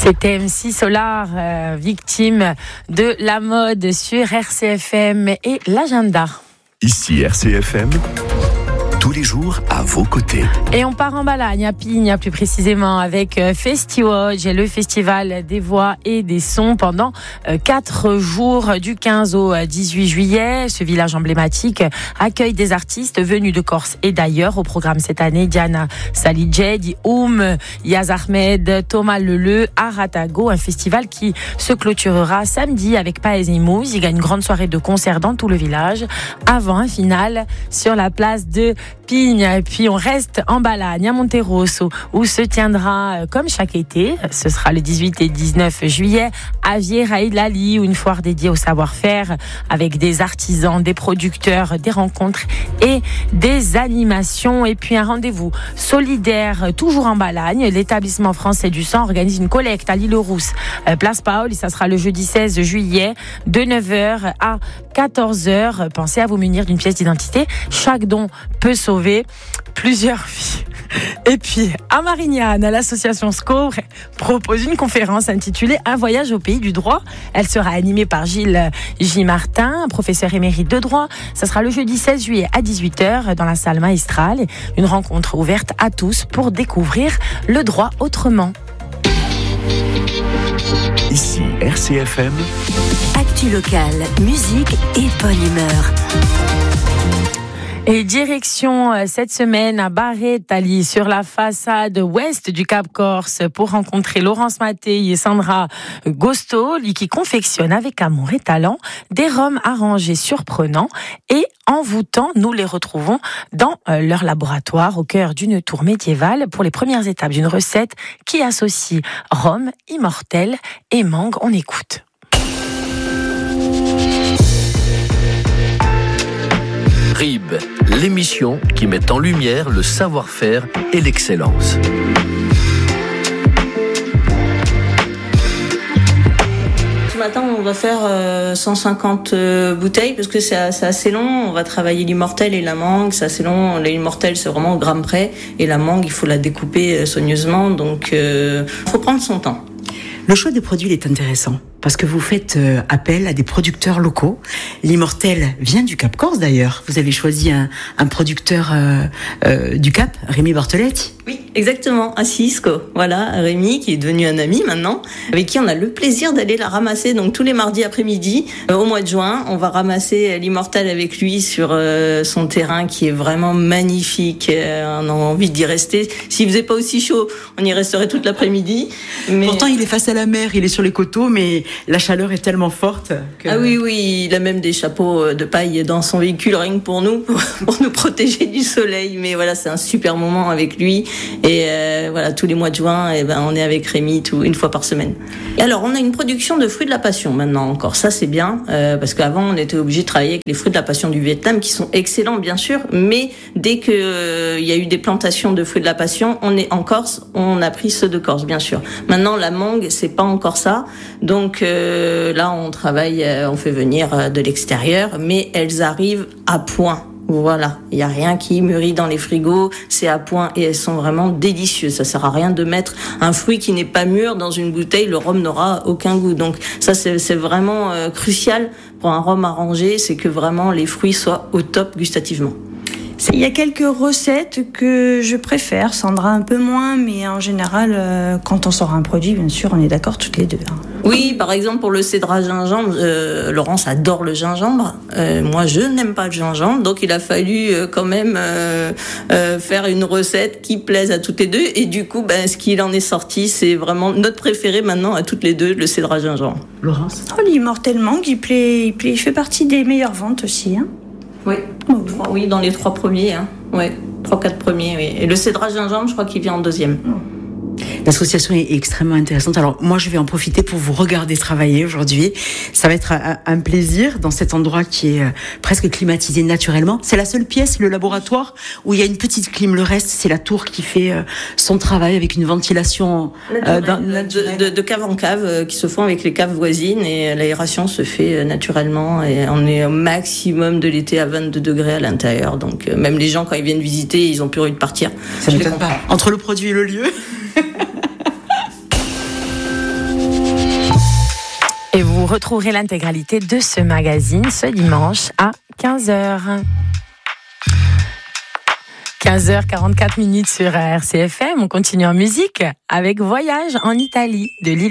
C'était MC Solar, victime de la mode sur RCFM et l'agenda. Ici RCFM, tous les jours à vos côtés. Et on part en Balagne, à Pignes, plus précisément, avec Festiwatch, le festival des voix et des sons pendant 4 jours, du 15 au 18 juillet. Ce village emblématique accueille des artistes venus de Corse et d'ailleurs. Au programme cette année, Diana Salidjed, Oum, Yaz Ahmed, Thomas Leleu, Aratago, un festival qui se clôturera samedi avec Paez et Mouze. Il y a une grande soirée de concerts dans tout le village avant un final sur la place de Pignes. Et puis on reste en Balagne, à Monterosso, où se tiendra, comme chaque été, ce sera le 18 et 19 juillet, à Vieira-Lali, une foire dédiée au savoir-faire avec des artisans, des producteurs, des rencontres et des animations. Et puis un rendez-vous solidaire, toujours en Balagne. L'établissement français du sang organise une collecte à l'Île-Rousse, place Paul, et ça sera le jeudi 16 juillet, de 9h à 14h. Pensez à vous munir d'une pièce d'identité. Chaque don peut sauver plusieurs vies. Et puis, à Marignane, l'association SCOBRE propose une conférence intitulée « Un voyage au pays du droit ». Elle sera animée par Gilles J. Martin, professeur émérite de droit. Ça sera le jeudi 16 juillet à 18h dans la salle Maestrale. Une rencontre ouverte à tous pour découvrir le droit autrement. Ici RCFM. Actu locale, musique et bonne humeur. Et direction cette semaine à Barret-Tali, sur la façade ouest du Cap Corse, pour rencontrer Laurence Mattei et Sandra Gosto, qui confectionnent avec amour et talent des rhums arrangés surprenants et envoûtants. Nous les retrouvons dans leur laboratoire au cœur d'une tour médiévale pour les premières étapes d'une recette qui associe rhum, immortel et mangue. On écoute. RIB, l'émission qui met en lumière le savoir-faire et l'excellence. Ce matin, on va faire 150 bouteilles parce que c'est assez long. On va travailler l'immortel et la mangue. C'est assez long. L'immortel, c'est vraiment au gramme près. Et la mangue, il faut la découper soigneusement. Donc, faut prendre son temps. Le choix des produits est intéressant parce que vous faites appel à des producteurs locaux. L'immortel vient du Cap Corse d'ailleurs. Vous avez choisi un producteur du Cap, Rémi Bartoletti. Oui, exactement, à Cisco. Voilà, Rémi qui est devenu un ami maintenant, avec qui on a le plaisir d'aller la ramasser. Donc tous les mardis après-midi, au mois de juin, on va ramasser l'immortel avec lui sur son terrain qui est vraiment magnifique. On a envie d'y rester. S'il faisait pas aussi chaud, on y resterait toute l'après-midi. Mais... Pourtant, il est face à la mer, il est sur les coteaux, mais la chaleur est tellement forte que... Ah oui, il a même des chapeaux de paille dans son véhicule, rien que pour nous protéger du soleil. Mais voilà, c'est un super moment avec lui. Et voilà, tous les mois de juin, on est avec Rémi une fois par semaine. Et alors, on a une production de fruits de la passion maintenant encore. Ça, c'est bien, parce qu'avant, on était obligé de travailler avec les fruits de la passion du Vietnam, qui sont excellents, bien sûr. Mais dès que il y a eu des plantations de fruits de la passion, on est en Corse, on a pris ceux de Corse, bien sûr. Maintenant, la mangue, c'est pas encore ça. Donc là, on travaille, on fait venir de l'extérieur, mais elles arrivent à point. Voilà, il y a rien qui mûrit dans les frigos, c'est à point et elles sont vraiment délicieuses. Ça sert à rien de mettre un fruit qui n'est pas mûr dans une bouteille, le rhum n'aura aucun goût. Donc ça c'est vraiment crucial pour un rhum arrangé, c'est que vraiment les fruits soient au top gustativement. Il y a quelques recettes que je préfère, Sandra un peu moins, mais en général, quand on sort un produit, bien sûr, on est d'accord toutes les deux. Oui, par exemple pour le cédra gingembre, Laurence adore le gingembre. Moi, je n'aime pas le gingembre, donc il a fallu quand même faire une recette qui plaise à toutes les deux. Et du coup, ce qu'il en est sorti, c'est vraiment notre préféré maintenant à toutes les deux, le cédra gingembre. Laurence ? L'immortel mangue, il plaît, il fait partie des meilleures ventes aussi. Oui, oui, dans les 3 premiers. Oui, 3-4 premiers. Oui. Et le cédra gingembre, je crois qu'il vient en 2e. L'association est extrêmement intéressante. Alors moi, je vais en profiter pour vous regarder travailler aujourd'hui. Ça va être un plaisir dans cet endroit qui est presque climatisé naturellement. C'est la seule pièce, le laboratoire, où il y a une petite clim. Le reste, c'est la tour qui fait son travail avec une ventilation de cave en cave qui se font avec les caves voisines et l'aération se fait naturellement. Et on est au maximum de l'été à 22 degrés à l'intérieur. Donc même les gens, quand ils viennent visiter, ils ont plus envie de partir. Ça ne m'étonne pas. Entre le produit et le lieu. Et vous retrouverez l'intégralité de ce magazine ce dimanche à 15h. 15h44 sur RCFM. On continue en musique avec Voyage en Italie de Lily.